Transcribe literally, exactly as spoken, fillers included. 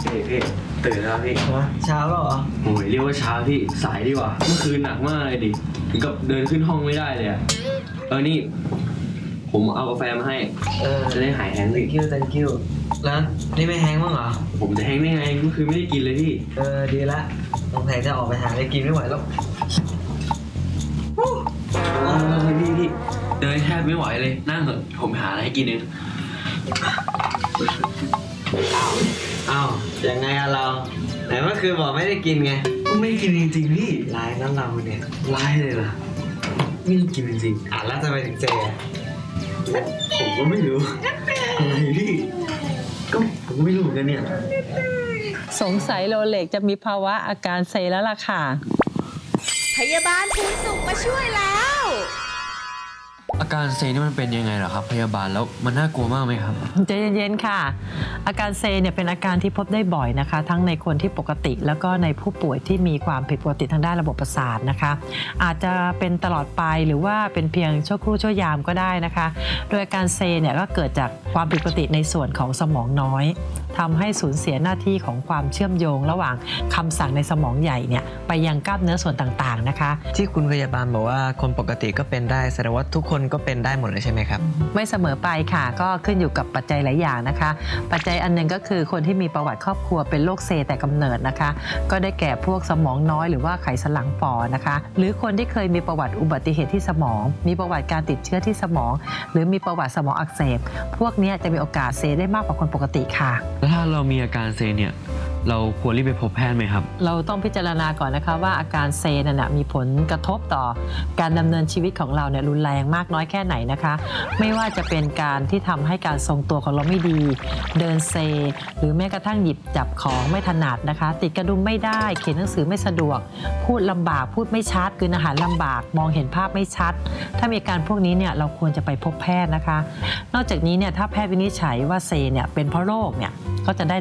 พี่พี่ตื่นแล้วพี่เช้าแล้วเหรอโอ้ยเรียกว่าเช้าพี่สายดีกว่าเมื่อคืนหนักมากเลยดิถึงกับเดินขึ้นห้องไม่ได้เลยอะเออนี่ผมเอากาแฟมาให้เออจะได้หายแห้งสิ thank you thank you แล้วนี่ไม่แห้งบ้างเหรอผมจะแห้งได้ไงเมื่อคืนไม่ได้กินเลยพี่เออดีละสงสัยจะออกไปหาอะไรกินไม่ไหวแล้วเออพี่พี่เดินแทบไม่ไหวเลยนั่งเถอะผมหาอะไรให้กินเองอ้าวอ้าวยังไงอะเราไหนเมื่อคืนบอกไม่ได้กินไงไม่ได้กินจริงๆพี่ร้ายนั่นเราเนี่ยร้ายเลยล่ะไม่ได้กินจริงๆอ่ะแล้วทำไมถึงเจอ่ะผมก็ไม่รู้อะไรพี่ก็ผมก็ไม่รู้เหมือนกันเนี่ยสงสัยโรเล็กจะมีภาวะอาการเซแล้วล่ะค่ะพยาบาลภูนสุขมาช่วยแล้วอาการเซนี่มันเป็นยังไงเหรอครับพยาบาลแล้วมันน่ากลัวมากไหมครับใจเย็นๆค่ะอาการเซเนี่ยเป็นอาการที่พบได้บ่อยนะคะทั้งในคนที่ปกติแล้วก็ในผู้ป่วยที่มีความผิดปกติทางด้านระบบประสาทนะคะอาจจะเป็นตลอดไปหรือว่าเป็นเพียงชั่วครู่ชั่วยามก็ได้นะคะโดยอาการเซเนี่ยก็เกิดจากความผิดปกติในส่วนของสมองน้อยทำให้สูญเสียหน้าที่ของความเชื่อมโยงระหว่างคำสั่งในสมองใหญ่เนี่ยไปยังกล้ามเนื้อส่วนต่างๆนะคะที่คุณพยาบาลบอกว่าคนปกติก็เป็นได้แสดงว่าทุกคนก็เป็นได้หมดเลยใช่ไหมครับไม่เสมอไปค่ะก็ขึ้นอยู่กับปัจจัยหลายอย่างนะคะปัจจัยอันหนึ่งก็คือคนที่มีประวัติครอบครัวเป็นโรคเซแต่กำเนิดนะคะก็ได้แก่พวกสมองน้อยหรือว่าไขสันหลังฝ่อนะคะหรือคนที่เคยมีประวัติอุบัติเหตุที่สมองมีประวัติการติดเชื้อที่สมองหรือมีประวัติสมองอักเสบพวกนี้จะมีโอกาสเซได้มากกว่าคนปกติค่ะแล้วถ้าเรามีอาการเซเนี่ยเราควรรีบไปพบแพทย์ไหมครับเราต้องพิจารณาก่อนนะคะว่าอาการเซนั่นนะมีผลกระทบต่อการดำเนินชีวิตของเราเนี่ยรุนแรงมากน้อยแค่ไหนนะคะไม่ว่าจะเป็นการที่ทำให้การทรงตัวของเราไม่ดีเดินเซหรือแม้กระทั่งหยิบจับของไม่ถนัดนะคะติดกระดุมไม่ได้เขียนหนังสือไม่สะดวกพูดลำบากพูดไม่ชัดกินอาหารลำบากมองเห็นภาพไม่ชัดถ้ามีอาการพวกนี้เนี่ยเราควรจะไปพบแพทย์นะคะนอกจากนี้เนี่ยถ้าแพทย์วินิจฉัยว่าเซเนี่ยเป็นเพราะโรคเนี่ยก็จะได้